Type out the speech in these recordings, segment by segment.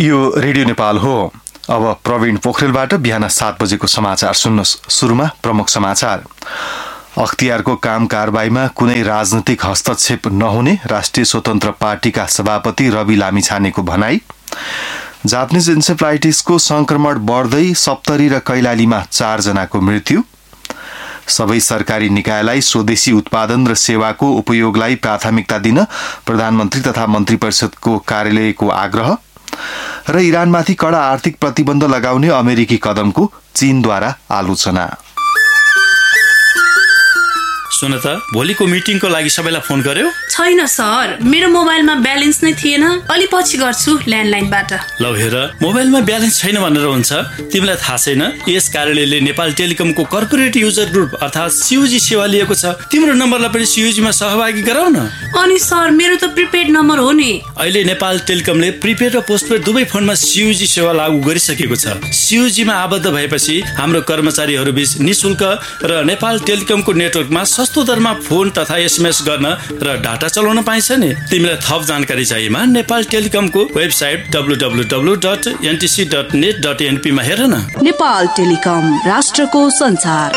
यो रेडियो नेपाल हो। अब प्रवीण पोखरेलबाट बिहान 7 बजेको समाचार सुन्नुहोस्। सुरुमा प्रमुख समाचार। अख्तियारको काम कारबाहीमा कुनै राजनीतिक हस्तक्षेप नहुने राष्ट्रिय स्वतन्त्र पार्टीका सभापति रवि लामिछानेको भनाई। जापानिज इन्सेफ्लाइटिसको संक्रमण बढ्दै सप्तरी र कैलालीमा 4 जनाको मृत्यु। सबै सरकारी निकायलाई स्वदेशी उत्पादन र सेवाको उपयोगलाई प्राथमिकता दिन प्रधानमन्त्री तथा मन्त्री परिषदको कार्यालयको आग्रह। र इरानमाथि कडा आर्थिक प्रतिबन्ध लगाउने अमेरिकी कदमको चीनद्वारा आलोचना। सुन त, भोलिको मिटिङको लागि सबैलाई फोन गर्यो? छैन सर, मेरो मोबाइलमा ब्यालेन्स नै थिएन। अलि पछि गर्छु ल्यान्डलाइनबाट। ल हेर, मोबाइलमा ब्यालेन्स छैन भनेर हुन्छ? तिमीलाई थाहा छैन यस कार्यालयले नेपाल टेलिकमको कर्पोरेट युजर ग्रुप अर्थात् सीयूजी सेवा लिएको छ। तिम्रो नम्बरलाई पनि सीयूजीमा सहभागी गराउ न। अनि सर, मेरो त प्रिपेड नम्बर हो नि। अहिले नेपाल टेलिकमले प्रिपेड र पोस्टपेड दुवै फोनमा सीयूजी सेवा लागू गरिसकेको छ। सीयूजीमा आबद्ध भएपछि हाम्रो कर्मचारीहरू बीच निशुल्क र नेपाल टेलिकमको नेटवर्कमा सस्तो दरमा फोन तथा एसएमएस गर्न र डाटा चलाउन पाइन्छ नि। तिमीलाई थप जानकारी चाहिएमा नेपाल टेलिकमको वेबसाइट www.ntc.net.np मा हेर न। नेपाल टेलिकम, राष्ट्रको संचार।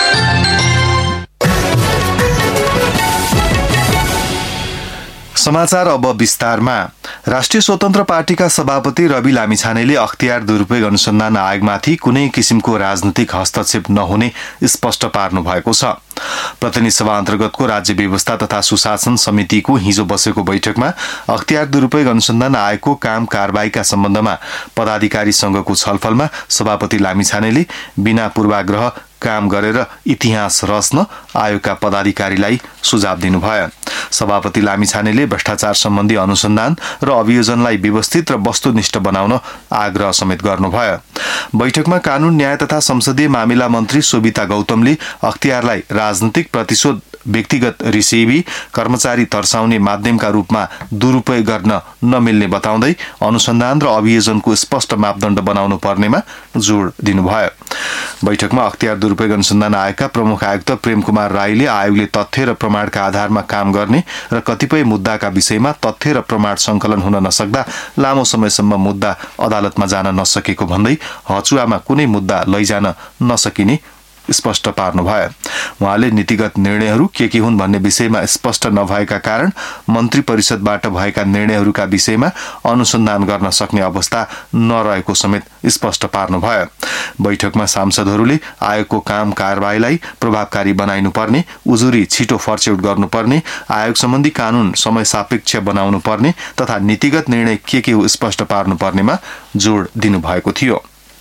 समाचार अब विस्तारमा। राष्ट्रिय स्वतन्त्र पार्टीका सभापति रवि लामिछानेले अख्तियार दुरूपयोग अनुसन्धान आयोगमाथि कुनै किसिमको राजनीतिक हस्तक्षेप नहुने स्पष्ट पार्नु भएको छ। प्रतिनिधि सभा अन्तर्गतको राज्य व्यवस्था तथा सुशासन समितिको हिजो बसेको बैठकमा अख्तियार दुरूपयोग अनुसन्धान आयोगको काम कारबाहीका सम्बन्धमा पदाधिकारीसँगको छलफलमा सभापति लामिछानेले बिना पूर्वाग्रह काम गरेर इतिहास रच्न आयोगका पदाधिकारीलाई सुझाव दिनुभयो। सभापति लामिछानेले भ्रष्टाचार सम्बन्धी अनुसन्धान र अभियोजनलाई व्यवस्थित र वस्तुनिष्ठ बनाउन आग्रह समेत गर्नुभयो। बैठकमा कानून न्याय तथा संसदीय मामिला मन्त्री सोभिता गौतमले अख्तियारलाई राजनीतिक प्रतिशोध, व्यक्तिगत रिसेवी, कर्मचारी तर्साउने माध्यमका रूपमा दुरूपयोग गर्न नमिल्ने बताउँदै अनुसन्धान र अभियोजनको स्पष्ट मापदण्ड बनाउनु पर्नेमा जोड दिनुभयो। बैठकमा अख्तियार दुरूपयोग अनुसन्धान आयोगका प्रमुख आयुक्त प्रेम कुमार राईले आयोगले तथ्य र प्रमाणका आधारमा काम गर्ने र कतिपय मुद्दाका विषयमा तथ्य र प्रमाण संकलन हुन नसक्दा लामो समयसम्म मुद्दा अदालतमा जान नसकेको भन्दै हचुवामा कुनै मुद्दा लैजान नसकिने स्पष्ट पार्नुभयो। उहाँले नीतिगत निर्णयहरू के हुन् भन्ने विषयमा स्पष्ट नभएका कारण मन्त्री परिषदबाट भएका निर्णयहरूका विषयमा अनुसन्धान गर्न सक्ने अवस्था नरहेको समेत स्पष्ट पार्नुभयो। बैठकमा सांसदहरूले आयोगको काम कारबाहीलाई प्रभावकारी बनाइनुपर्ने, उजुरी छिटो फर्स्यौट गर्नुपर्ने, आयोग सम्बन्धी कानून समय सापेक्ष बनाउनु पर्ने तथा नीतिगत निर्णय के हो स्पष्ट पार्नुपर्नेमा जोड दिनुभएको थियो।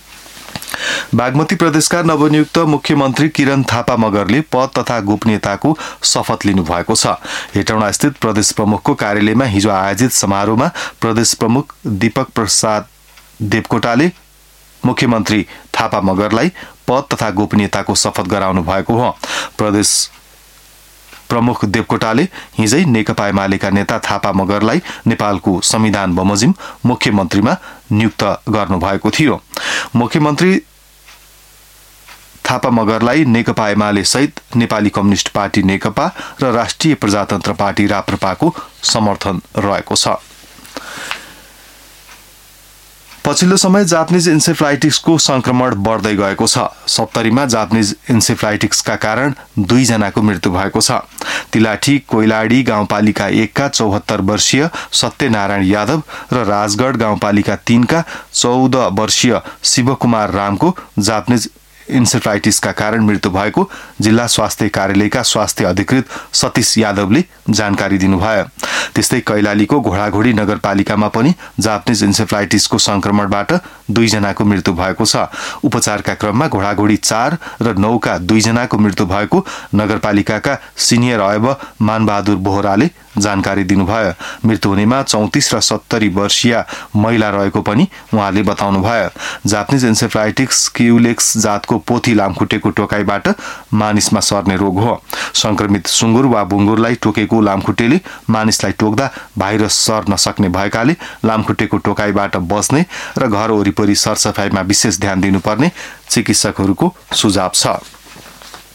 बागमती प्रदेशका नवनियुक्त मुख्यमन्त्री किरण थापा मगरले पद तथा गोपनीयताको शपथ लिनुभएको छ। हेटौँडा स्थित प्रदेश प्रमुखको कार्यालयमा हिजो आयोजित समारोहमा प्रदेश प्रमुख दीपक प्रसाद देवकोटाले मुख्यमन्त्री थापा मगरलाई पद तथा गोपनीयताको शपथ गराउनु भएको हो। प्रदेश प्रमुख देवकोटाले हिजै नेकपा एमालेका नेता थापा मगरलाई नेपालको संविधान बमोजिम मुख्यमन्त्रीमा नियुक्त गर्नुभएको थियो। मुख्यमन्त्री थापा मगरलाई नेकपा एमाले सहित नेपाली कम्युनिष्ट पार्टी नेकपा र राष्ट्रिय प्रजातन्त्र पार्टी राप्रपाको समर्थन रहेको छ। पछिल्लो समय जापानिज इन्सेफ्लाइटिसको संक्रमण बढ्दै गएको छ। सप्तरीमा जापानिज इन्सेफ्लाइटिसका कारण 2 जनाको मृत्यु भएको छ। तिलाठी कोइलाडी गाउँपालिका 1 का 74 वर्षीय सत्यनारायण यादव र राजगढ गाउँपालिका 3 का 14 वर्षीय शिवकुमार रामको जापानिज इन्सेफ्लाइटिसका कारण मृत्यु भएको जिल्ला स्वास्थ्य कार्यालयका स्वास्थ्य अधिकृत सतीश यादवले जानकारी दिनुभयो। त्यस्तै कैलालीको घोडाघोडी नगरपालिकामा पनि जापानिज इन्सेफ्लाइटिसको संक्रमणबाट 2 जनाको मृत्यु भएको छ। उपचारका क्रममा घोडाघोडी 4 र 9 का 2 जनाको मृत्यु भएको नगरपालिकाका सिनियर अयब मानबहादुर बोहराले जानकारी दिनुभयो। मृत्यु हुनेमा 34 र 70 वर्षीय महिला रहेको पनि उहाँले बताउनुभयो। जापानिज इन्सेफ्लाइटिस क्युलेक्स जातको पोथी लामखुट्टेको टोकाइबाट मानिसमा सर्ने रोग हो। संक्रमित सुँगुर वा बुङ्गुरलाई टोकेको लामखुट्टेले मानिसलाई टोक्दा भाइरस सर्न सक्ने भएकाले लामखुट्टेको टोकाइबाट बच्ने र घर वरिपरि सरसफाइमा विशेष ध्यान दिनुपर्ने चिकित्सकहरूको सुझाव छ।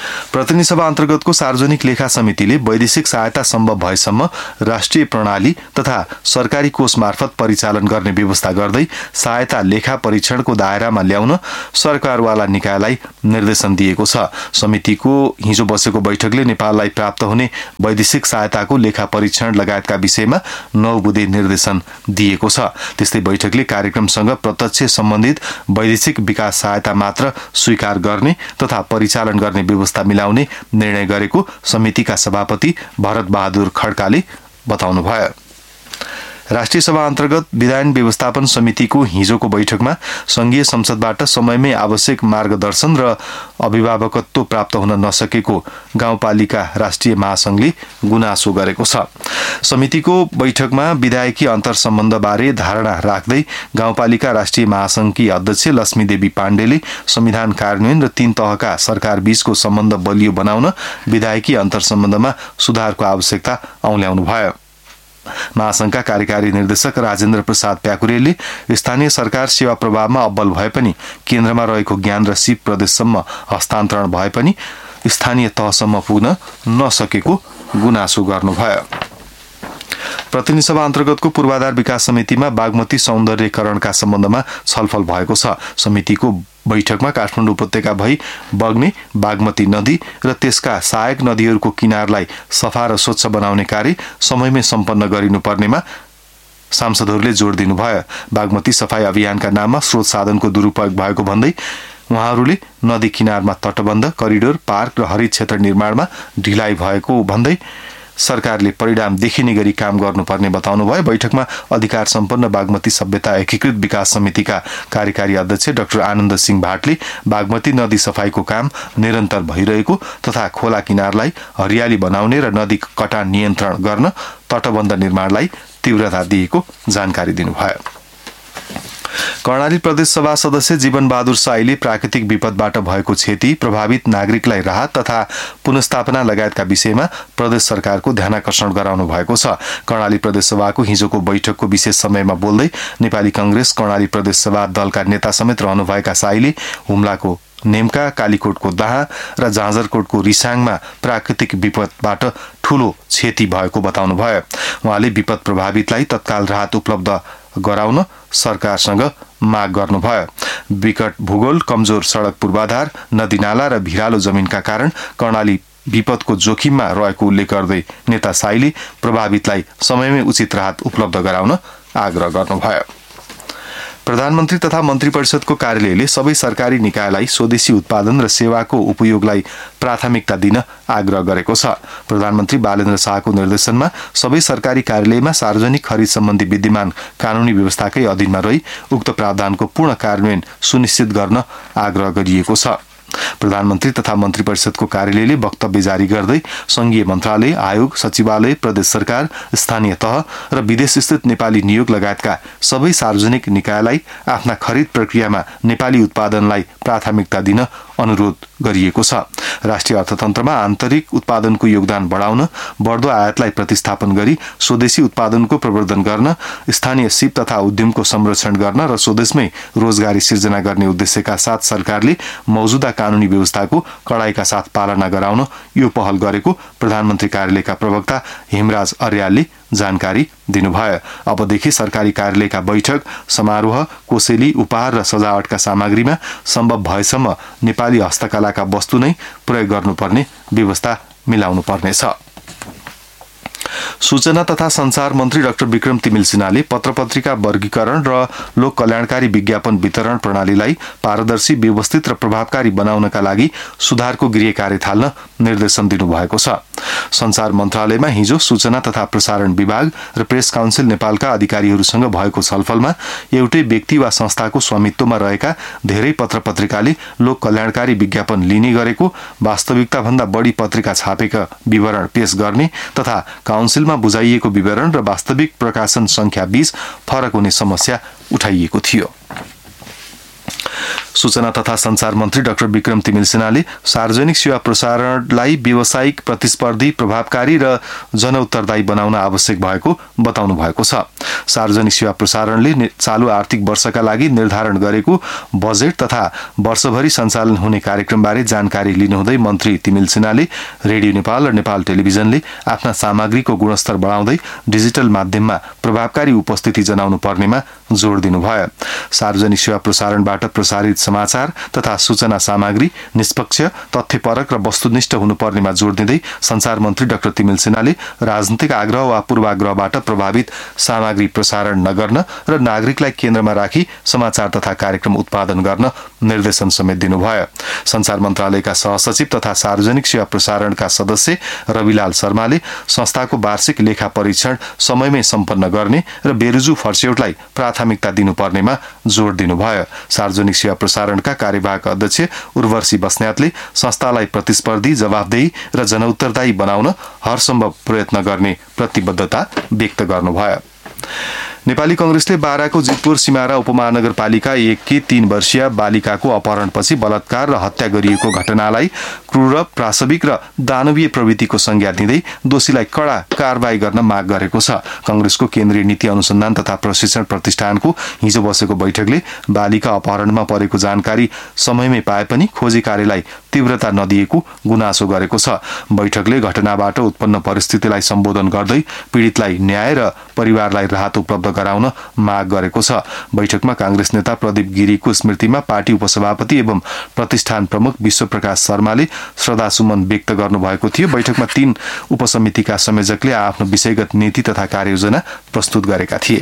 प्रतिनिधि सभा अन्तर्गतको सार्वजनिक लेखा समितिले वैदेशिक सहायता सम्भव भएसम्म राष्ट्रिय प्रणाली तथा सरकारी कोष मार्फत परिचालन गर्ने व्यवस्था गर्दै सहायता लेखा परीक्षणको दायरामा ल्याउन सरकारवाला निकायलाई निर्देशन दिएको छ। समितिको हिजो बसेको बैठकले नेपाललाई प्राप्त हुने वैदेशिक सहायताको लेखा परीक्षण लगायतका विषयमा 9 बुँदे निर्देशन दिएको छ। त्यस्तै बैठकले कार्यक्रमसँग प्रत्यक्ष सम्बन्धित वैदेशिक विकास सहायता मात्र स्वीकार गर्ने तथा परिचालन गर्ने व्यवस्था मिलाउने निर्णय गरेको समितिका सभापति भरत बहादुर खड्काले बताउनुभयो। राष्ट्रिय सभा अन्तर्गत विधायन व्यवस्थापन समितिको हिजोको बैठकमा संघीय संसदबाट समयमै आवश्यक मार्गदर्शन र अभिभावकत्व प्राप्त हुन नसकेको गाउँपालिका राष्ट्रिय महासंघले गुनासो गरेको छ। समितिको बैठकमा विधायकी अन्तर्सम्बन्धबारे धारणा राख्दै गाउँपालिका राष्ट्रिय महासंघकी अध्यक्ष लक्ष्मीदेवी पाण्डेले संविधान कार्यान्वयन र 3 तहका सरकार बीचको सम्बन्ध बलियो बनाउन विधायकी अन्तर्सम्बन्धमा सुधारको आवश्यकता औल्याउनुभयो। महासंघका कार्यकारी निर्देशक राजेन्द्र प्रसाद प्याकुरेलले स्थानीय सरकार सेवा प्रभावमा अब्बल भए पनि केन्द्रमा रहेको ज्ञान र सिप प्रदेशसम्म हस्तान्तरण भए पनि स्थानीय तहसम्म पुग्न नसकेको गुनासो गर्नुभयो। प्रतिनिधि सभा अन्तर्गतको पूर्वाधार विकास समितिमा बागमती सौन्दर्यकरणका सम्बन्धमा छलफल भएको छ। समितिको बैठकमा काठमाडौँ उपत्यका भई बग्ने बागमती नदी र त्यसका सहायक नदीहरूको किनारलाई सफा र स्वच्छ बनाउने कार्य समयमै सम्पन्न गरिनुपर्नेमा सांसदहरूले जोड दिनुभयो। बागमती सफाई अभियानका नाममा स्रोत साधनको दुरूपयोग भएको भन्दै उहाँहरूले नदी किनारमा तटबन्ध, करिडोर, पार्क र हरित क्षेत्र निर्माणमा ढिलाइ भएको भन्दै सरकारले परिणाम देखिने गरी काम गर्नुपर्ने बताउनुभयो। बैठकमा अधिकार सम्पन्न बागमती सभ्यता एकीकृत विकास समितिका कार्यकारी अध्यक्ष डाक्टर आनन्द सिंह भाटले बागमती नदी सफाईको काम निरन्तर भइरहेको तथा खोला किनारलाई हरियाली बनाउने र नदी कटान नियन्त्रण गर्न तटबन्ध निर्माणलाई तीव्रता दिएको जानकारी दिनुभयो। कर्णाली प्रदेश सभा सदस्य जीवन बहादुर साईले प्राकृतिक विपदबाट भएको क्षति, प्रभावित नागरिकलाई राहत तथा पुनर्स्थापना लगायतका विषयमा प्रदेश सरकारको ध्यानाकर्षण गराउनु भएको छ। कर्णाली प्रदेश सभाको हिजोको बैठकको विशेष समयमा बोल्दै नेपाली कांग्रेस कर्णाली प्रदेश सभा दलका नेता समेत रहनुभएका साईले हुम्लाको नेमका, कालीकोटको दाहा र जाजरकोटको रिसाङमा प्राकृतिक विपदबाट ठूलो क्षति भएको बताउनुभयो। उहाँले विपद प्रभावितलाई तत्काल राहत उपलब्ध गराउन सरकारसँग माग गर्नुभयो। विकट भूगोल, कमजोर सड़क पूर्वाधार, नदीनाला र भिरालो जमिनका कारण कर्णाली विपदको जोखिममा रहेको उल्लेख गर्दै नेता साईले प्रभावितलाई समयमै उचित राहत उपलब्ध गराउन आग्रह गर्नुभयो। प्रधानमन्त्री तथा मन्त्री परिषदको कार्यालयले सबै सरकारी निकायलाई स्वदेशी उत्पादन र सेवाको उपयोगलाई प्राथमिकता दिन आग्रह गरेको छ। प्रधानमन्त्री बालेन्द्र शाहको निर्देशनमा सबै सरकारी कार्यालयमा सार्वजनिक खरिद सम्बन्धी विद्यमान कानूनी व्यवस्थाकै अधीनमा रही उक्त प्रावधानको पूर्ण कार्यान्वयन सुनिश्चित गर्न आग्रह गरिएको छ। प्रधानमन्त्री तथा मन्त्री परिषदको कार्यालयले वक्तव्य जारी गर्दै संघीय मन्त्रालय, आयोग, सचिवालय, प्रदेश सरकार, स्थानीय तह र विदेश स्थित नेपाली नियोग लगायतका सबै सार्वजनिक निकायलाई आफ्ना खरिद प्रक्रियामा नेपाली उत्पादनलाई प्राथमिकता दिन अनुरोध गरिएको छ। राष्ट्रिय अर्थतन्त्रमा आन्तरिक उत्पादनको योगदान बढाउन, बढ्दो आयातलाई प्रतिस्थापन गरी स्वदेशी उत्पादनको प्रवर्धन गर्न, स्थानीय सिप तथा उद्यमको संरक्षण गर्न र स्वदेशमै रोजगारी सिर्जना गर्ने उद्देश्यका साथ सरकारले मौजूदा कानूनी व्यवस्थाको कडाइका साथ पालना गराउन यो पहल गरेको प्रधानमन्त्री कार्यालयका प्रवक्ता हेमराज अर्यालले जानकारी दिनुभयो। अबदेखि सरकारी कार्यालयका बैठक, समारोह, कोसेली, उपहार र सजावटका सामग्रीमा सम्भव भएसम्म नेपाली हस्तकलाका वस्तु नै प्रयोग गर्नुपर्ने व्यवस्था मिलाउनु पर्नेछ। सूचना तथा संचार मन्त्री डाक्टर विक्रम तिमिल सिन्हाले पत्रपत्रिका वर्गीकरण र लोक कल्याणकारी विज्ञापन वितरण प्रणालीलाई पारदर्शी, व्यवस्थित र प्रभावकारी बनाउनका लागि सुधारको गृह कार्य थाल्न निर्देशन दिनुभएको छ। संचार मन्त्रालयमा हिजो सूचना तथा प्रसारण विभाग र प्रेस काउन्सिल नेपालका अधिकारीहरूसँग भएको छलफलमा एउटै व्यक्ति वा संस्थाको स्वामित्वमा रहेका धेरै पत्रपत्रिकाले लोक कल्याणकारी विज्ञापन लिने गरेको, वास्तविकताभन्दा बढी पत्रिका छापेका विवरण पेश गर्ने तथा काउन्सिलमा बुझाइएको विवरण र वास्तविक प्रकाशन संख्या बीच फरक हुने समस्या उठाइएको थियो। सूचना तथा सञ्चार मन्त्री डाक्टर विक्रम तिमिल सिन्हाले सार्वजनिक सेवा प्रसारणलाई व्यावसायिक, प्रतिस्पर्धी, प्रभावकारी र जनउत्तरदायी बनाउन आवश्यक भएको बताउनु भएको छ। सार्वजनिक सेवा प्रसारणले चालू आर्थिक वर्षका लागि निर्धारण गरेको बजेट तथा वर्षभरि सञ्चालन हुने कार्यक्रमबारे जानकारी लिनुहुँदै मन्त्री तिमिल सिन्हाले रेडियो नेपाल र नेपाल टेलिभिजनले आफ्ना सामग्रीको गुणस्तर बढाउँदै डिजिटल माध्यममा प्रभावकारी उपस्थिति जनाउनु पर्नेमा जोड दिनुभयो। सार्वजनिक सेवा प्रसारणबाट प्रसारित समाचार तथा सूचना सामग्री निष्पक्ष, तथ्यपरक र वस्तुनिष्ठ हुनुपर्नेमा जोड दिँदै सञ्चार मन्त्री डाक्टर तिमिल सिन्हाले राजनीतिक आग्रह वा पूर्वाग्रहबाट प्रभावित सामग्री प्रसारण नगर्न र नागरिकलाई केन्द्रमा राखी समाचार तथा कार्यक्रम उत्पादन गर्न निर्देशन समेत दिनुभयो। सञ्चार मन्त्रालयका सहसचिव तथा सार्वजनिक सेवा प्रसारणका सदस्य रविलाल शर्माले संस्थाको वार्षिक लेखा परीक्षण समयमै सम्पन्न गर्ने र बेरुजु फर्स्यौटलाई प्राथमिकता दिनुपर्नेमा जोड दिनुभयो। सार्वजनिक सेवा प्रसारणका कार्यवाहक अध्यक्ष उर्वशी बस्नेतले संस्थालाई प्रतिस्पर्धी, जवाफदेही र जनउत्तरदायी बनाउन हरसम्भव प्रयत्न गर्ने प्रतिबद्धता व्यक्त गर्नुभयो। नेपाली कंग्रेसले बाराको जितपुर सिमारा उपमहानगरपालिका 1 की 3 वर्षीय बालिकाको अपहरणपछि बलात्कार र हत्या गरिएको घटनालाई क्रूर, प्रासविक र दानवीय प्रवृत्तिको संज्ञा दिँदै दोषीलाई कड़ा कारबाही गर्न माग गरेको छ। कंग्रेसको केन्द्रीय नीति अनुसन्धान तथा प्रशिक्षण प्रतिष्ठानको हिजो बसेको बैठकले बालिका अपहरणमा परेको जानकारी समयमै पाए पनि खोजी कार्यलाई तीव्रता नदिएको गुनासो गरेको छ। बैठकले घटनाबाट उत्पन्न परिस्थितिलाई सम्बोधन गर्दै पीडितलाई न्याय र परिवारलाई राहत उपलब्ध गराउन माग गरेको छ। बैठकमा कांग्रेस नेता प्रदीप गिरीको स्मृतिमा पार्टी उपसभापति एवं प्रतिष्ठान प्रमुख विश्वप्रकाश शर्माले श्रद्धासुमन व्यक्त गर्नुभएको थियो। बैठकमा 3 उपसमितिका संयोजकले आफ्नो विषयगत नीति तथा कार्ययोजना प्रस्तुत गरेका थिए।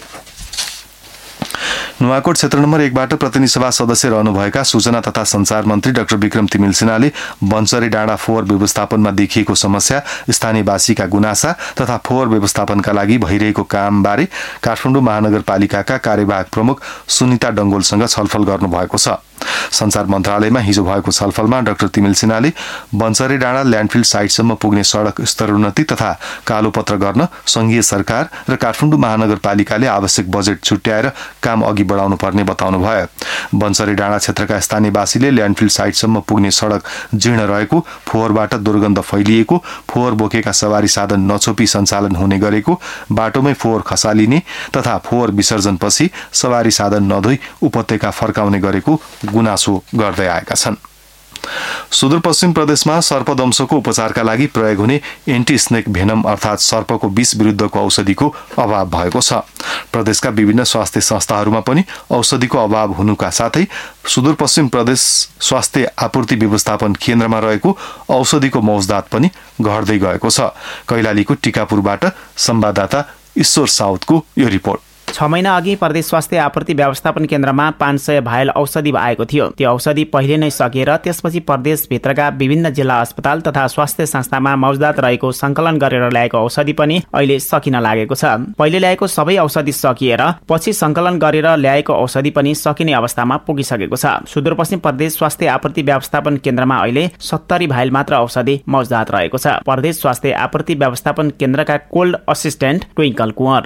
नुवाकोट क्षेत्र नम्बर 1 बाट प्रतिनिधि सभा सदस्य रहनुभएका सूचना तथा सञ्चार मन्त्री डाक्टर विक्रम तिमिल सिन्हाले बन्चरे डाँडा फोहोर व्यवस्थापनमा देखिएको समस्या, स्थानीयवासीका गुनासा तथा फोहोर व्यवस्थापनका लागि भइरहेको कामबारे काठमाडौँ महानगरपालिकाका कार्यवाहक प्रमुख सुनिता डंगोलसँग छलफल गर्नुभएको छ। सञ्चार मन्त्रालयमा हिजो भएको छलफलमा डाक्टर तिमिल सिन्हाले बन्चरे डाँडा ल्यान्डफिल साइटसम्म पुग्ने सड़क स्तरोन्नति तथा कालोपत्र गर्न संघीय सरकार र काठमाडौँ महानगरपालिकाले आवश्यक बजेट छुट्याएर काम अघि बढाउनु पर्ने बताउनुभयो। बन्चरे डाँडा क्षेत्रका स्थानीयवासीले ल्यान्डफिल साइटसम्म पुग्ने सड़क जीर्ण रहेको, फोहोरबाट दुर्गन्ध फैलिएको, फोहोर बोकेका सवारी साधन नछोपी सञ्चालन हुने गरेको, बाटोमै फोहोर खसालिने तथा फोहोर विसर्जनपछि सवारी साधन नधोई उपत्यका फर्काउने गरेको गुनासो गर्दै आएका छन्। सुदूरपश्चिम प्रदेशमा सर्पदंशको उपचारका लागि प्रयोग हुने एन्टी स्नेक भेनम अर्थात सर्पको विष विरुद्धको औषधिको अभाव भएको छ। प्रदेशका विभिन्न स्वास्थ्य संस्थाहरूमा पनि औषधिको अभाव हुनुका साथै सुदूरपश्चिम प्रदेश स्वास्थ्य आपूर्ति व्यवस्थापन केन्द्रमा रहेको औषधिको मौजदात पनि घट्दै गएको छ। कैलालीको टिकापुरबाट संवाददाता ईश्वर साउदको यो रिपोर्ट। 6 महिना अघि प्रदेश स्वास्थ्य आपूर्ति व्यवस्थापन केन्द्रमा 500 भाइल औषधि आएको थियो। त्यो औषधि पहिले नै सकिएर त्यसपछि प्रदेशभित्रका विभिन्न जिल्ला अस्पताल तथा स्वास्थ्य संस्थामा मौजदात रहेको संकलन गरेर ल्याएको औषधि पनि अहिले सकिन लागेको छ। पहिले ल्याएको सबै औषधि सकिएर पछि संकलन गरेर ल्याएको औषधि पनि सकिने अवस्थामा पुगिसकेको छ। सुदूरपश्चिम प्रदेश स्वास्थ्य आपूर्ति व्यवस्थापन केन्द्रमा अहिले 70 भाइल मात्र औषधि मौजदात रहेको छ। प्रदेश स्वास्थ्य आपूर्ति व्यवस्थापन केन्द्रका कोल्ड असिस्टेन्ट ट्विङ्कल कुँवर,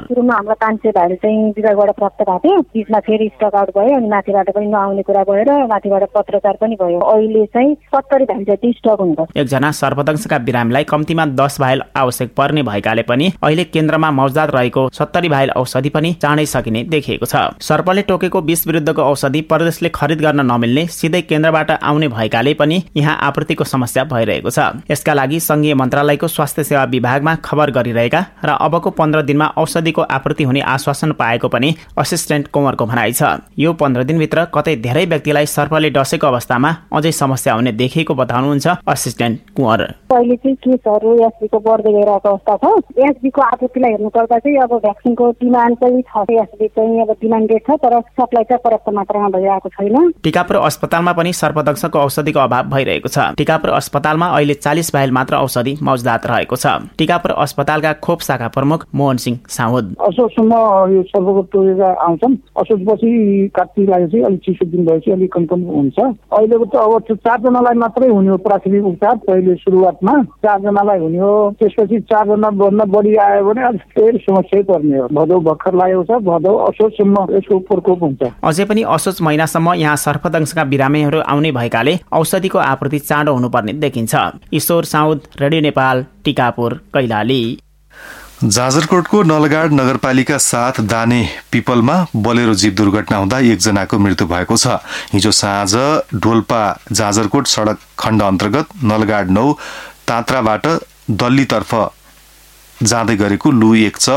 विभागबाट प्राप्त भएको थियो, बीचमा फेरि स्टक आउट भयो अनि माथिबाट पनि नआउने कुरा भएर माथिबाट पत्रचार पनि भयो। अहिले चाहिँ 70 भाइल जति स्टक हुन्छ। एकजना सर्पदंशका बिरामीलाई कम्तीमा 10 भाइल आवश्यक पर्ने भएकाले पनि अहिले केन्द्रमा मौजदात रहेको 70 भाइल औषधि पनि चाँडै सकिने देखिएको छ। सर्पले टोकेको विष विरुद्धको औषधि प्रदेशले खरिद गर्न नमिल्ने सिधै केन्द्रबाट आउने भएकाले पनि यहाँ आपूर्तिको समस्या भइरहेको छ। यसका लागि संघीय मन्त्रालयको स्वास्थ्य सेवा विभागमा खबर गरिरहेका र अबको 15 दिनमा औषधिको आपूर्ति हुने आश्वासन पाएको पनि असिस्टेन्ट कुँवरको भनाइ छ। यो 15 दिनभित्र कतै धेरै व्यक्तिलाई सर्पले डसेको अवस्थामा अझै समस्या हुने देखिएको बताउनुहुन्छ असिस्टेन्ट कुँवर। पहिले चाहिँ केसहरू एसबीको बढ्दै गइरहेको अवस्था छ। एसबीको आपूर्तिलाई हेर्नुपर्दा चाहिँ अब भ्याक्सिनको डिमान्ड चाहिँ छ, एसबी चाहिँ अब डिमान्डेड छ तर सप्लाई चाहिँ पर्याप्त मात्रामा भइरहेको छैन। टिकापुर अस्पतालमा पनि सर्पदंशको औषधिको अभाव भइरहेको छ। टिकापुर अस्पतालमा अहिले 40 भाइल मात्र औषधि मौजदात रहेको छ। टिकापुर अस्पतालका खोप शाखा प्रमुख मोहन सिंह साउद, सर्पको टोकेका आउँछन्। असोजपछि कात्तिक लागेपछि अलिक चिसो दिन भएपछि अलिक कम हुन्छ। अहिलेको त अब 4 जनालाई मात्रै हुने हो प्राथमिक उपचार। पहिले सुरुवातमा 4 जनालाई हुने हो, त्यसपछि 4 जना भन्दा बढी आयो भने अलिक फेरि समस्या पर्ने हो। भदौ भर्खर लागेको छ, भदौ असोजसम्म यसको प्रकोप हुन्छ। अझै पनि असोज महिनासम्म यहाँ सर्पदंशका बिरामीहरू आउने भएकाले औषधिको आपूर्ति चाँडो हुनुपर्ने देखिन्छ। ईश्वर साउद, रेडियो नेपाल, टिकापुर, कैलाली। जाजरकोटको नलगाड नगरपालिका 7 दाने पिपलमा बोलेरो जीप दुर्घटना हुँदा 1 जनाको मृत्यु भएको छ। हिजो साँझ डोल्पा जाजरकोट सडक खण्ड अन्तर्गत नलगाड 9 ताँत्राबाट दल्लीतर्फ जाँदै गरेको लु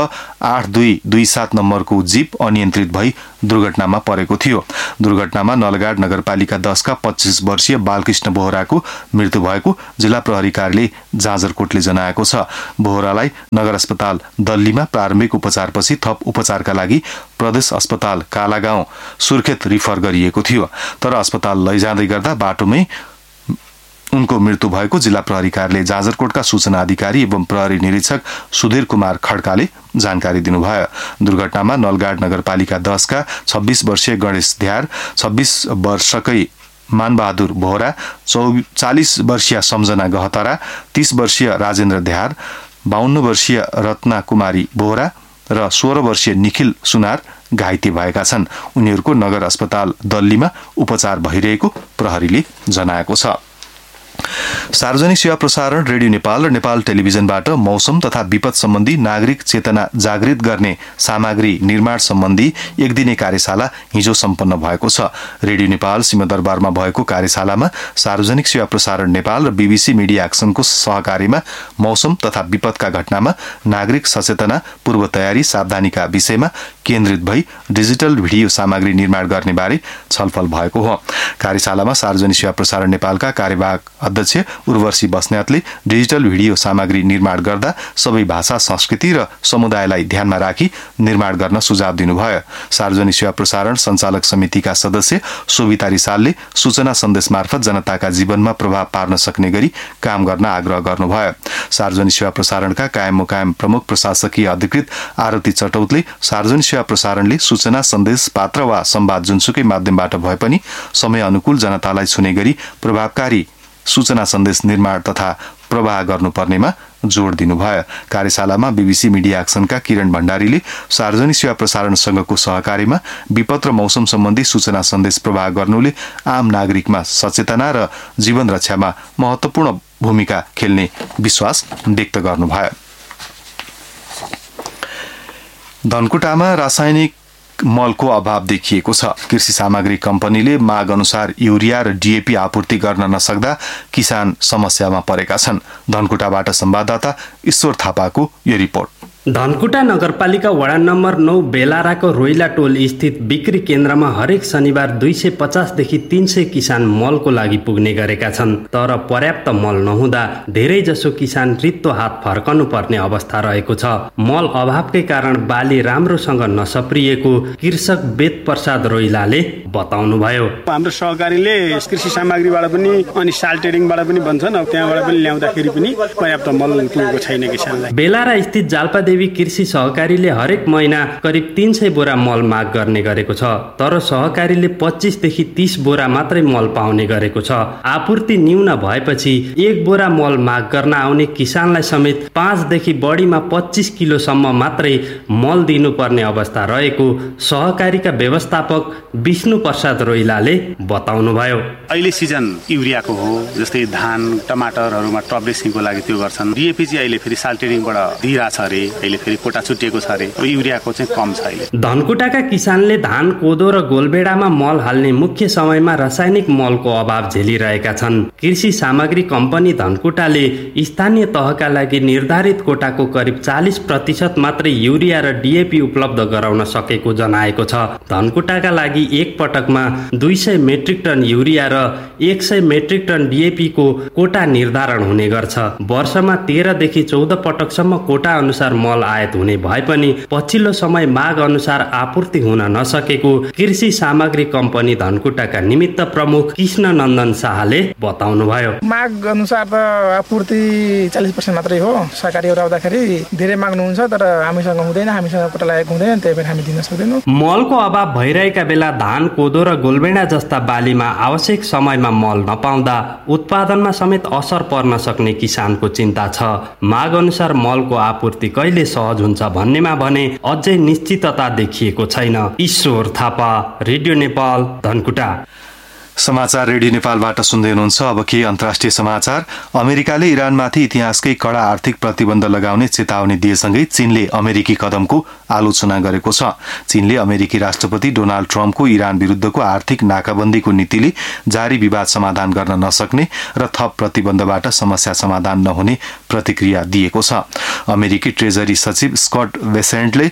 18227 नम्बरको जीप अनियन्त्रित भई दुर्घटनामा परेको थियो। दुर्घटनामा नलगाड नगरपालिका 10 का 25 वर्षीय बालकृष्ण बोहराको मृत्यु भएको जिल्ला प्रहरी कार्यालय जाजरकोटले जनाएको छ। बोहरालाई नगर अस्पताल दल्लीमा प्रारम्भिक उपचारपछि थप उपचारका लागि प्रदेश अस्पताल कालागाउँ सुर्खेत रिफर गरिएको थियो। तर अस्पताल लैजाँदै गर्दा बाटोमै उनको मृत्यु भएको जिल्ला प्रहरी कार्यालय जाजरकोटका सूचना अधिकारी एवं प्रहरी निरीक्षक सुधीर कुमार खड्काले जानकारी दिनुभयो। दुर्घटनामा नलगाड नगरपालिका 10 का 26 वर्षीय गणेश ध्यार, 26 वर्षकै मानबहादुर बोहरा, 40 वर्षीय सम्झना गहतरा, 30 वर्षीय राजेन्द्र ध्यार, 52 वर्षीय रत्ना कुमारी बोहरा र 16 वर्षीय निखिल सुनार घाइते भएका छन्। उनीहरूको नगर अस्पताल दल्लीमा उपचार भइरहेको प्रहरीले जनाएको छ। सार्वजनिक सेवा प्रसारण रेडियो नेपाल र नेपाल टेलिभिजनबाट मौसम तथा विपद सम्बन्धी नागरिक चेतना जागृत गर्ने सामग्री निर्माण सम्बन्धी 1 दिने कार्यशाला हिजो सम्पन्न भएको छ। रेडियो नेपाल सिंहदरबारमा भएको कार्यशालामा सार्वजनिक सेवा प्रसारण नेपाल र बीबीसी मिडिया एक्सनको सहकार्यमा मौसम तथा विपदका घटनामा नागरिक सचेतना, पूर्व तयारी, सावधानीका विषयमा केन्द्रित भई डिजिटल भिडियो सामग्री निर्माण गर्ने बारे छलफल भएको हो। कार्यशालामा सार्वजनिक सेवा प्रसारण नेपालका कार्यवाहक अध्यक्ष उर्वशी बस्नेतले डिजिटल भिडियो सामग्री निर्माण गर्दा सबै भाषा, संस्कृति र समुदायलाई ध्यानमा राखी निर्माण गर्न सुझाव दिनुभयो। सार्वजनिक सेवा प्रसारण सञ्चालक समितिका सदस्य शोभिता रिसालले सूचना सन्देश मार्फत जनताका जीवनमा प्रभाव पार्न सक्ने गरी काम गर्न आग्रह गर्नुभयो। सार्वजनिक सेवा प्रसारणका कायम मुकायम प्रमुख प्रशासकीय अधिकृत आरती चटौतले सार्वजनिक सेवा प्रसारणले सूचना सन्देश पात्र वा संवाद जुनसुकै माध्यमबाट भए पनि समय अनुकूल जनतालाई छुने गरी प्रभावकारी सूचना सन्देश निर्माण तथा प्रवाह गर्नुपर्नेमा जोड़ दिनुभयो। कार्यशालामा बीबीसी मिडिया एक्सनका किरण भण्डारीले सार्वजनिक सेवा प्रसारण संघको सहकार्यमा विपद र मौसम सम्बन्धी सूचना सन्देश प्रवाह गर्नुले आम नागरिकमा सचेतना र जीवन रक्षामा महत्वपूर्ण भूमिका खेल्ने विश्वास व्यक्त गर्नुभयो। धनकुटामा रासायनिक मलको अभाव देखिएको छ। कृषि सामग्री कम्पनीले माग अनुसार युरिया र डीएपी आपूर्ति गर्न नसक्दा किसान समस्यामा परेका छन्। धनकुटाबाट संवाददाता ईश्वर थापाको यो रिपोर्ट। धनकुटा नगरपालिका वडा नम्बर 9 बेलाराको रोइला टोल स्थित बिक्री केन्द्रमा हरेक शनिबार 250 देखि 300 किसान मलको लागि पुग्ने गरेका छन्। तर पर्याप्त मल नहुँदा धेरै जसो किसान रित्तो हात फर्कनु पर्ने अवस्था रहेको छ। मल अभावकै कारण बाली राम्रोसँग नसप्रिएको कृषक वेद प्रसाद रोइलाले बताउनुभयो। हाम्रो सहकारीले कृषि सामग्रीबाट पनि अनि साल ट्रेडिङबाट पनि भन्छन्, त्यहाँबाट पनि ल्याउँदाखेरि पनि पर्याप्त मल पुगेको छैन किसानलाई। बेलारा स्थित जाल्पा देवी कृषि सहकारीले हरेक महिना करिब 300 बोरा मल माग गर्ने गरेको छ। तर सहकारीले 25 देखि 30 बोरा मात्रै मल पाउने गरेको छ। आपूर्ति न्यून भएपछि 1 बोरा मल माग गर्न आउने किसानलाई समेत 5 देखि बढीमा 25 किलोसम्म मात्रै मल दिनुपर्ने अवस्था रहेको सहकारीका व्यवस्थापक विष्णु प्रसाद रोइलाले बताउनुभयो। अहिले सिजन युरियाको हो, जस्तै धान टमाटरहरूमा टप ड्रेसिङको लागि त्यो गर्छन्। डीएपी चाहिँ अहिले फेरि साल ट्रेडिङबाट दिइरहेछ अरे, अहिले फेरि कोटा छुटिएको छ अरे, युरियाको चाहिँ कम छ अहिले। धनकुटाका किसानले धान, कोदो र गोलबेडामा मल हाल्ने मुख्य समयमा रासायनिक मलको अभाव झेलिरहेका छन्। कृषि सामग्री कम्पनी धनकुटाले स्थानीय तहका लागि निर्धारित कोटाको करिब 40% मात्रै युरिया र डीएपी उपलब्ध गराउन सकेको जनाएको छ। धनकुटाका लागि एक पटकमा 200 मेट्रिक टन युरिया र 100 मेट्रिक टन डीएपी को कोटा निर्धारण हुने गर्छ। वर्षमा 13 देखि 14 पटकसम्म कोटा अनुसार मल आयात हुने भए पनि पछिल्लो समय माग अनुसार आपूर्ति हुन नसकेको कृषि सामग्री कम्पनी धनकुटाका निमित्त प्रमुख कृष्ण नन्दन शाहले बताउनुभयो। माग अनुसार त आपूर्ति 40% मात्रै हो। सहकारीहरू आउँदाखेरि धेरै माग्नुहुन्छ, तर हामीसँग हुँदैन, हामीसँग कोटा लागेको हुँदैन, त्यही भएर हामी दिन सक्दैनौँ। मलको अभाव भइरहेका बेला धान, कोदो र गोलबेडा जस्ता बालीमा आवश्यक समयमा मल नपाउँदा उत्पादनमा समेत असर पर्न सक्ने किसानको चिन्ता छ। माग अनुसार मलको आपूर्ति कहिले सहज हुन्छ भन्नेमा भने अझै निश्चितता देखिएको छैन। ईश्वर थापा, रेडियो नेपाल, धनकुटा। समाचार रेडियो नेपालबाट सुन्दै हुनुहुन्छ। अब के अन्तर्राष्ट्रिय समाचार। अमेरिकाले इरानमाथि इतिहासकै कडा आर्थिक प्रतिबन्ध लगाउने चेतावनी दिएसँगै चीनले अमेरिकी कदमको आलोचना गरेको छ। चीनले अमेरिकी राष्ट्रपति डोनाल्ड ट्रम्पको इरान विरुद्धको आर्थिक नाकाबन्दीको नीतिले जारी विवाद समाधान गर्न नसक्ने र थप प्रतिबन्धबाट समस्या समाधान नहुने प्रतिक्रिया दिएको छ। अमेरिकी ट्रेजरी सचिव स्कट बेसेन्टले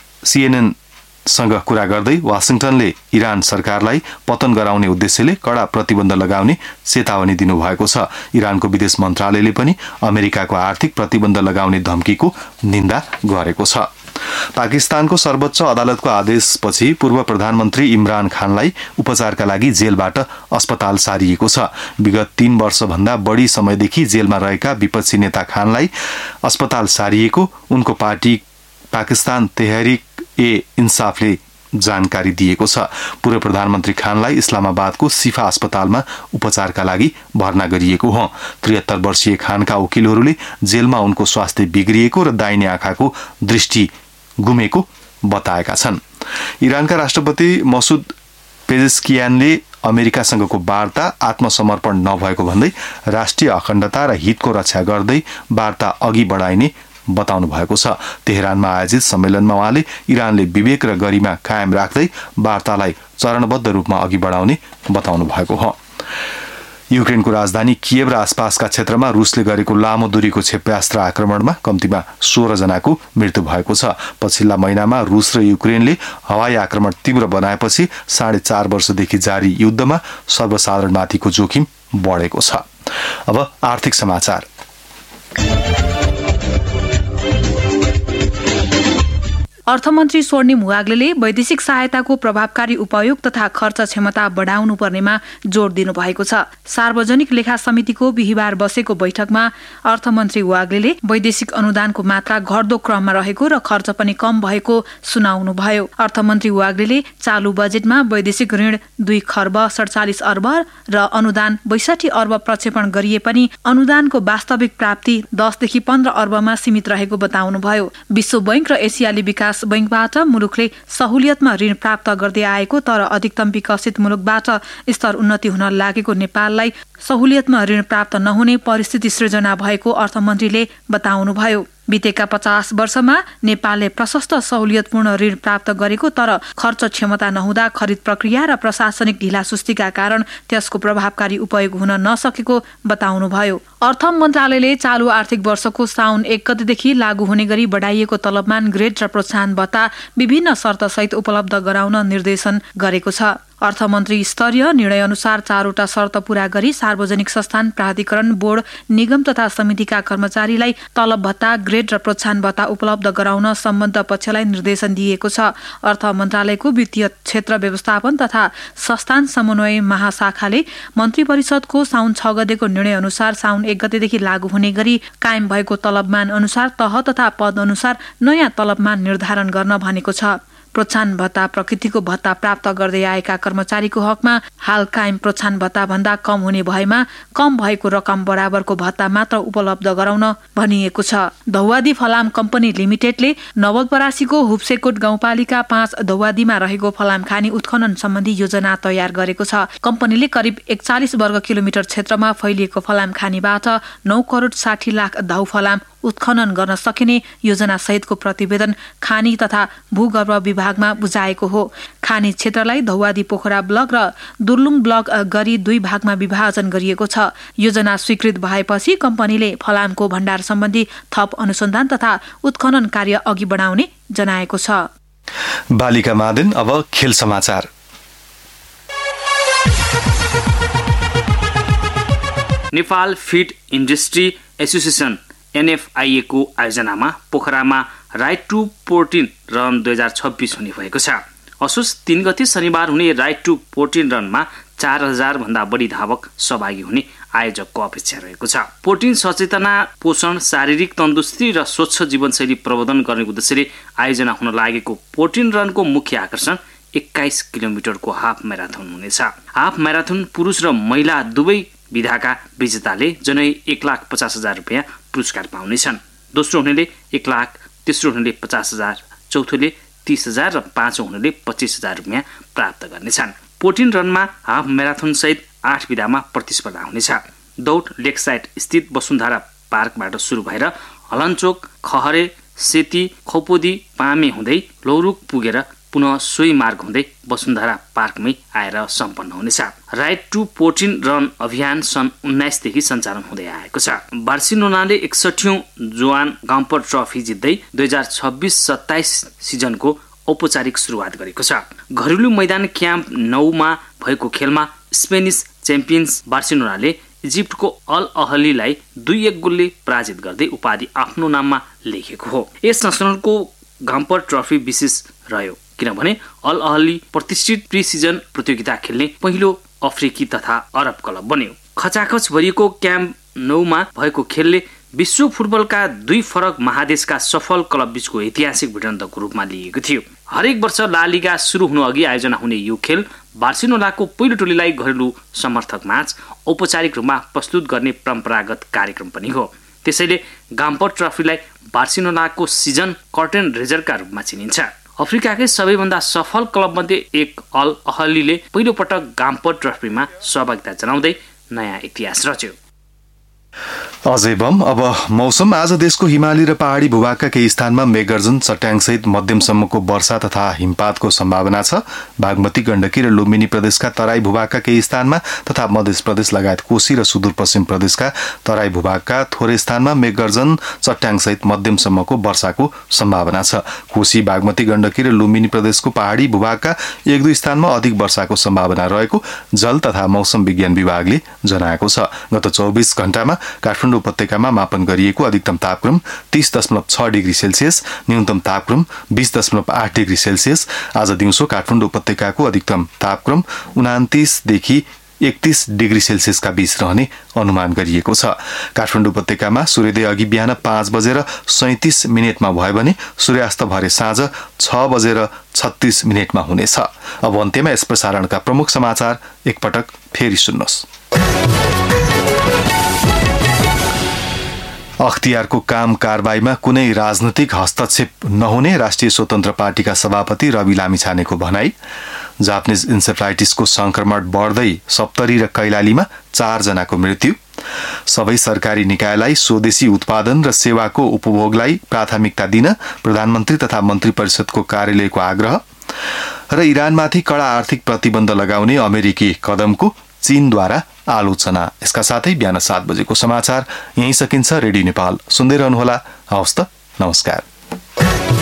CNN सँग कुरा गर्दै वाशिंटनले इरान सरकारलाई पतन गराउने उद्देश्यले कडा प्रतिबन्ध लगाउने चेतावनी दिनुभएको छ। इरानको विदेश मन्त्रालयले पनि अमेरिकाको आर्थिक प्रतिबन्ध लगाउने धम्कीको निन्दा गरेको छ। पाकिस्तानको सर्वोच्च अदालतको आदेशपछि पूर्व प्रधानमन्त्री इमरान खानलाई उपचारका लागि जेलबाट अस्पताल सारिएको छ। विगत 3 वर्षभन्दा बढी समयदेखि जेलमा रहेका विपक्षी नेता खानलाई अस्पताल सारिएको उनको पार्टी पाकिस्तान तेहरिक ए इन्साफले जानकारी दिएको छ। पूर्व प्रधानमन्त्री खानलाई इस्लामाबादको सिफा अस्पतालमा उपचारका लागि भर्ना गरिएको हो। 73 वर्षीय खानका वकिलहरूले जेलमा उनको स्वास्थ्य बिग्रिएको र दाहिने आँखाको दृष्टि गुमेको बताएका छन्। इरानका राष्ट्रपति मसुद पेजेस्कियानले अमेरिकासँगको वार्ता आत्मसमर्पण नभएको भन्दै राष्ट्रिय अखण्डता र हितको रक्षा गर्दै वार्ता अघि बढाइने बताउनु भएको छ। तेहरानमा आयोजित सम्मेलनमा उहाँले इरानले विवेक र गरिमा कायम राख्दै वार्तालाई चरणबद्ध रूपमा अघि बढाउने बताउनु भएको हो। युक्रेनको राजधानी कियव र आसपासका क्षेत्रमा रुसले गरेको लामो दूरीको क्षेप्यास्त्र आक्रमणमा कम्तीमा 16 जनाको मृत्यु भएको छ। पछिल्ला महिनामा रुस र युक्रेनले हवाई आक्रमण तीव्र बनाएपछि 4.5 वर्षदेखि जारी युद्धमा सर्वसाधारणमाथिको जोखिम बढेको छ। अब आर्थिक समाचार। अर्थमन्त्री स्वर्णिम वाग्लेले वैदेशिक सहायताको प्रभावकारी उपयोग तथा खर्च क्षमता बढाउनु पर्नेमा जोड़ दिनु भएको छ। सार्वजनिक लेखा समितिको बिहिबार बसेको बैठकमा अर्थमन्त्री वाग्लेले वैदेशिक अनुदानको मात्रा घट्दो क्रममा रहेको र खर्च पनि कम भएको सुनाउनुभयो। अर्थमन्त्री वाग्लेले चालू बजेटमा वैदेशिक ऋण 2 खर्ब 47 अर्ब र अनुदान 62 अर्ब प्रक्षेपण गरिए पनि अनुदानको वास्तविक प्राप्ति 10 देखि 15 अर्बमा सीमित रहेको बताउनुभयो। विश्व बैंक र एसियाली विकास बैंकबाट मुलुकले सहुलियतमा ऋण प्राप्त गर्दै आएको तर अधिकतम विकसित मुलुकबाट स्तर उन्नति हुन लागेको नेपाललाई सहुलियतमा ऋण प्राप्त नहुने परिस्थिति सृजना भएको अर्थमन्त्रीले बताउनुभयो। बितेका 50 वर्षमा नेपालले प्रशस्त सहुलियतपूर्ण ऋण प्राप्त गरेको तर खर्च क्षमता नहुँदा खरिद प्रक्रिया र प्रशासनिक ढिलासुस्तीका कारण त्यसको प्रभावकारी उपयोग हुन नसकेको बताउनुभयो। अर्थ मन्त्रालयले चालू आर्थिक वर्षको साउन 1 गतेदेखि लागू हुने गरी बढाइएको तलबमान ग्रेड र प्रोत्साहन भत्ता विभिन्न शर्तसहित उपलब्ध गराउन निर्देशन गरेको छ। अर्थमन्त्री स्तरीय निर्णय अनुसार 4वटा शर्त पूरा गरी सार्वजनिक संस्थान, प्राधिकरण, बोर्ड, निगम तथा समितिका कर्मचारीलाई तलब भत्ता, ग्रेड र प्रोत्साहन भत्ता उपलब्ध गराउन सम्बद्ध पक्षलाई निर्देशन दिएको छ। अर्थ मन्त्रालयको वित्तीय क्षेत्र व्यवस्थापन तथा संस्थान समन्वय महाशाखाले मन्त्री परिषदको साउन 6 गतेको निर्णय अनुसार साउन 1 गतेदेखि लागू हुने गरी कायम भएको तलबमान अनुसार तह तथा पद अनुसार नयाँ तलबमान निर्धारण गर्न भनेको छ। प्रोत्साहन भत्ता प्रकृतिको भत्ता प्राप्त गर्दै आएका कर्मचारीको हकमा हाल कायम प्रोत्साहन भत्ता भन्दा कम हुने भएमा कम भएको रकम बराबरको भत्ता मात्र उपलब्ध गराउन भनिएको छ। धौवादी फलाम कम्पनी लिमिटेडले नवलपरासीको हुप्सेकोट गाउँपालिका 5 धौवादीमा रहेको फलाम खानी उत्खनन सम्बन्धी योजना तयार गरेको छ। कम्पनीले करिब 41 वर्ग किलोमिटर क्षेत्रमा फैलिएको फलाम खानीबाट 9 करोड 60 लाख धाउ फलाम उत्खनन गर्न सकिने योजना सहितको प्रतिवेदन खानी तथा भूगर्भ विभागमा बुझाएको हो। खानी क्षेत्रलाई धौवादी पोखरा ब्लक र दुर्लुङ ब्लक गरी 2 भागमा विभाजन गरिएको छ। योजना स्वीकृत भएपछि कम्पनीले फलामको भण्डार सम्बन्धी थप अनुसन्धान तथा उत्खनन कार्य अघि बढाउने जनाएको छ। बालिका मादेन। अब खेल समाचार। Nepal feed industry association NFIA को आयोजनामा पोखरामा राइट टु पोर्टिन रन 2026 हुने भएको छ। असोज 3 गते शनिबार हुने राइट टु पोर्टिन रनमा 4000 भन्दा बढी धावक सहभागी हुने आयोजकको अपेक्षा रहेको छ। पोर्टिन सचेतना, पोषण, शारीरिक तन्दुरुस्ती र स्वच्छ जीवनशैली प्रवर्धन गर्ने उद्देश्यले आयोजना हुन लागेको पोर्टिन रनको मुख्य आकर्षण 21 किलोमिटरको हाफ म्याराथन हुनेछ। हाफ म्याराथन पुरुष र महिला दुवै विधाका विजेताले जनै 1,50,000 रुपियाँ पुरस्कार पाउनेछन्। दोस्रो हुनेले 1 लाख, तेस्रो हुनेले 50,000, चौथोले 30,000 र पाँचौं हुनेले 25,000 रुपियाँ प्राप्त गर्नेछन्। पोर्टिन रनमा हाफ म्याराथन सहित 8 विधामा प्रतिस्पर्धा हुनेछ। दौड लेकसाइड स्थित वसुन्धरा पार्कबाट सुरु भएर हलनचोक, खहरे, सेती, खौपोदी, पामे हुँदै लौरुक पुगेर पुनः सोही मार्ग हुँदै वसुन्धरा पार्कमै आएर सम्पन्न हुनेछ। राइट टु पोर्टिन रन अभियान सन् 19 देखि सञ्चालन हुँदै आएको छ। बार्सिलोनाले 61औं जोआन गाम्पर ट्रफी जित्दै 2026-27 सिजनको औपचारिक सुरुवात गरेको छ। घरेलु मैदान क्याम्प 9 मा भएको खेलमा स्पेनिस च्याम्पियन्स बार्सिलोनाले इजिप्टको अल अहलीलाई 2-1 गोलले पराजित गर्दै उपाधि आफ्नो नाममा लेखेको हो। यस संस्करणको गाम्पर ट्रफी विशेष रह्यो किनभने अल अहली प्रतिष्ठित प्री सिजन प्रतियोगिता खेल्ने पहिलो अफ्रिकी तथा अरब क्लब बन्यो। खचाखच भरिएको क्याम्प 9 मा भएको खेलले विश्व फुटबलका 2 फरक महादेशका सफल क्लब बीचको ऐतिहासिक भिडन्तको रूपमा लिएको थियो। हरेक वर्ष ला लिगा सुरु हुनु अघि आयोजना हुने यो खेल बार्सिलोनाको पहिलो टोलीलाई घरेलु समर्थक माझ औपचारिक रूपमा प्रस्तुत गर्ने परम्परागत कार्यक्रम पनि हो। त्यसैले गाम्पर ट्रफीलाई बार्सिलोनाको सिजन कर्टेन रेजरका रूपमा चिनिन्छ। अफ्रिकाकै सबैभन्दा सफल क्लब मध्ये एक अल अहलीले पहिलो पटक गाम्पर ट्रफीमा सहभागिता जनाउँदै नयाँ इतिहास रच्यो। अजय बम। अब मौसम। आज देशको हिमाली र पहाड़ी भूभागका केही स्थानमा मेघगर्जन, चट्याङसहित मध्यमसम्मको वर्षा तथा हिमपातको सम्भावना छ। बागमती, गण्डकी र लुम्बिनी प्रदेशका तराई भूभागका केही स्थानमा तथा मध्य प्रदेश लगायत कोशी र सुदूरपश्चिम प्रदेशका तराई भूभागका थोरै स्थानमा मेघगर्जन, चट्याङसहित मध्यमसम्मको वर्षाको सम्भावना छ। कोशी, बागमती, गण्डकी र लुम्बिनी प्रदेशको पहाड़ी भूभागका 1-2 स्थानमा अधिक वर्षाको सम्भावना रहेको जल तथा मौसम विज्ञान विभागले जनाएको छ। गत 24 घण्टामा काठमाडौँ उपत्यकामा मापन गरिएको अधिकतम तापक्रम 30.6 डिग्री सेल्सियस, न्यूनतम तापक्रम 20.8 डिग्री सेल्सियस। आज दिउँसो काठमाडौँ उपत्यकाको अधिकतम तापक्रम 29 देखि 31 डिग्री सेल्सियसका बीच रहने अनुमान गरिएको छ। काठमाडौँ उपत्यकामा सूर्योदय अघि बिहान 5:37 भयो भने सूर्यास्त भरे साँझ 6:36 हुनेछ। अब अन्त्यमा यस प्रसारणका प्रमुख समाचार एकपटक फेरि सुन्नुहोस्। अख्तियारको काम कारबाहीमा कुनै राजनैतिक हस्तक्षेप नहुने राष्ट्रिय स्वतन्त्र पार्टीका सभापति रवि लामिछानेको भनाई। जापानिज इन्सेफ्लाइटिसको संक्रमण बढ्दै सप्तरी र कैलालीमा 4 जनाको मृत्यु। सबै सरकारी निकायलाई स्वदेशी उत्पादन र सेवाको उपभोगलाई प्राथमिकता दिन प्रधानमन्त्री तथा मन्त्री परिषदको कार्यालयको आग्रह। र इरानमाथि कडा आर्थिक प्रतिबन्ध लगाउने अमेरिकी कदमको चीनद्वारा आलोचना। यसका साथै बिहान 7 बजेको समाचार यही सकिन्छ। रेडियो नेपाल सुन्दै रहनुहोला। हवस् त, नमस्कार।